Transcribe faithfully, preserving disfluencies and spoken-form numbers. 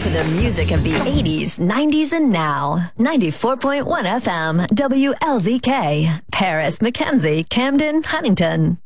for the music of the eighties, nineties, and now. ninety-four point one F M, W L Z K. Paris, Mackenzie, Camden, Huntington.